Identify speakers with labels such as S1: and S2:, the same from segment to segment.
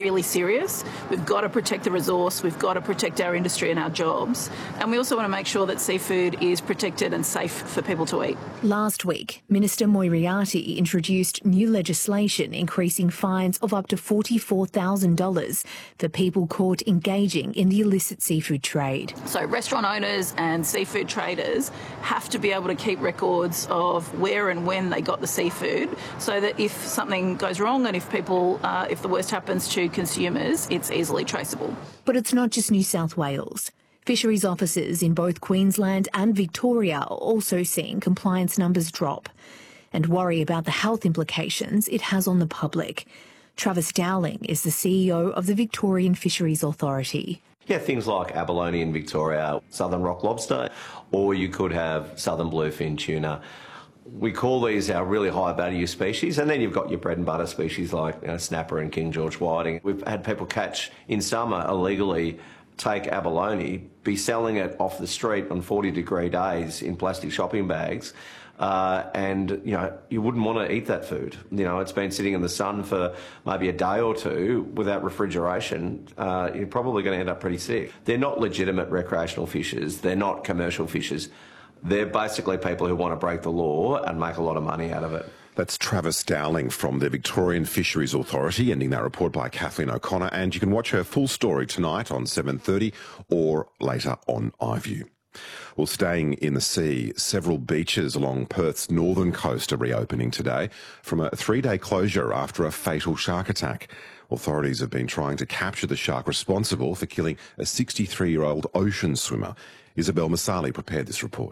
S1: really serious. We've got to protect the resource, we've got to protect our industry and our jobs, and we also want to make sure that seafood is protected and safe for people to eat.
S2: Last week, Minister Moriarty introduced new legislation increasing fines of up to $44,000 for people caught engaging in the illicit seafood trade.
S1: So restaurant owners and seafood traders have to be able to keep records of where and when they got the seafood, so that if something goes wrong and if the worst happens to consumers, it's easily traceable.
S2: But it's not just New South Wales. Fisheries officers in both Queensland and Victoria are also seeing compliance numbers drop and worry about the health implications it has on the public. Travis Dowling is the CEO of the Victorian Fisheries Authority.
S3: Yeah, things like abalone in Victoria, southern rock lobster, or you could have southern bluefin tuna. We call these our really high value species, and then you've got your bread and butter species like snapper and King George whiting. We've had people catch in summer illegally, take abalone, be selling it off the street on 40-degree days in plastic shopping bags, and you wouldn't want to eat that food. It's been sitting in the sun for maybe a day or two without refrigeration. You're probably going to end up pretty sick. They're not legitimate recreational fishers. They're not commercial fishers. They're basically people who want to break the law and make a lot of money out of it.
S4: That's Travis Dowling from the Victorian Fisheries Authority, ending that report by Kathleen O'Connor. And you can watch her full story tonight on 7:30 or later on iView. Well, staying in the sea, several beaches along Perth's northern coast are reopening today from a 3-day closure after a fatal shark attack. Authorities have been trying to capture the shark responsible for killing a 63-year-old ocean swimmer. Isabel Masali prepared this report.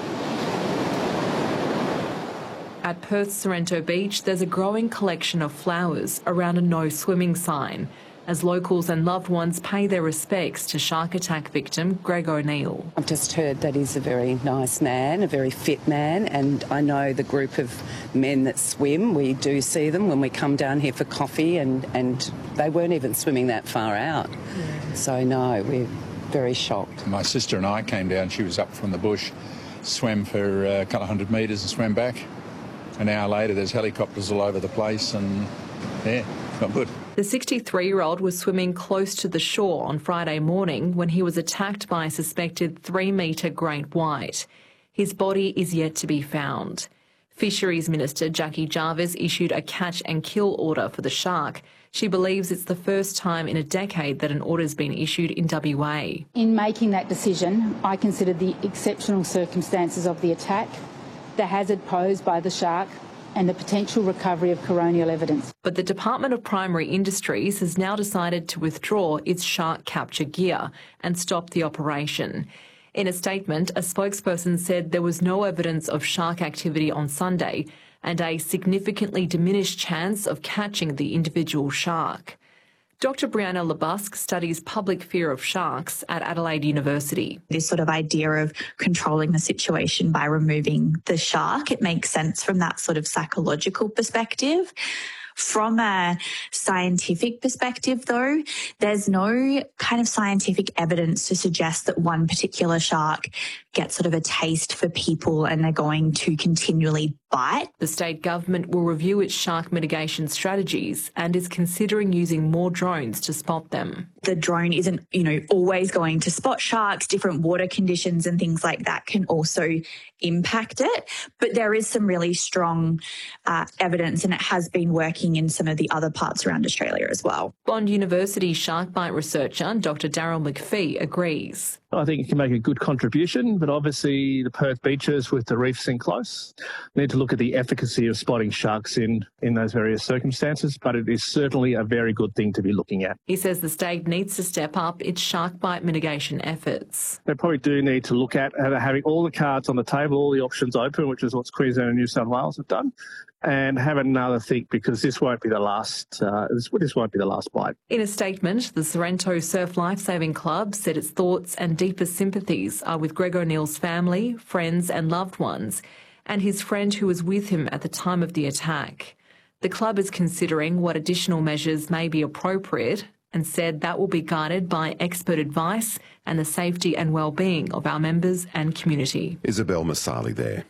S5: At Perth's Sorrento Beach, there's a growing collection of flowers around a no swimming sign as locals and loved ones pay their respects to shark attack victim Greg O'Neill.
S6: I've just heard that he's a very nice man, a very fit man, and I know the group of men that swim. We do see them when we come down here for coffee, and they weren't even swimming that far out. Yeah. So no, we're very shocked.
S7: My sister and I came down, she was up from the bush, swam for a couple of 100 metres and swam back. An hour later there's helicopters all over the place and yeah, not good.
S5: The 63-year-old was swimming close to the shore on Friday morning when he was attacked by a suspected 3-metre great white. His body is yet to be found. Fisheries Minister Jackie Jarvis issued a catch and kill order for the shark. She believes it's the first time in a decade that an order's been issued in WA.
S8: In making that decision, I considered the exceptional circumstances of the attack, the hazard posed by the shark, and the potential recovery of coronial evidence.
S5: But the Department of Primary Industries has now decided to withdraw its shark capture gear and stop the operation. In a statement, a spokesperson said there was no evidence of shark activity on Sunday and a significantly diminished chance of catching the individual shark. Dr Brianna Lebusk studies public fear of sharks at Adelaide University.
S9: This sort of idea of controlling the situation by removing the shark, it makes sense from that sort of psychological perspective. From a scientific perspective, though, there's no kind of scientific evidence to suggest that one particular shark gets sort of a taste for people and they're going to continually bite.
S5: The state government will review its shark mitigation strategies and is considering using more drones to spot them.
S9: The drone isn't, always going to spot sharks. Different water conditions and things like that can also impact it. But there is some really strong evidence, and it has been working in some of the other parts around Australia as well.
S5: Bond University shark bite researcher Dr Daryl McPhee agrees.
S10: I think it can make a good contribution, but obviously the Perth beaches with the reefs in close need to look at the efficacy of spotting sharks in those various circumstances, but it is certainly a very good thing to be looking at.
S5: He says the state needs to step up its shark bite mitigation efforts.
S10: They probably do need to look at having all the cards on the table, all the options open, which is what Queensland and New South Wales have done, and have another think, because this won't be the last. This won't be the last bite.
S5: In a statement, the Sorrento Surf Lifesaving Club said its thoughts and deepest sympathies are with Greg O'Neill's family, friends and loved ones, and his friend who was with him at the time of the attack. The club is considering what additional measures may be appropriate and said that will be guided by expert advice and the safety and well-being of our members and community.
S4: Isabel Masali there.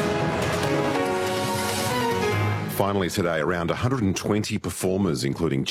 S4: Finally today, around 120 performers, including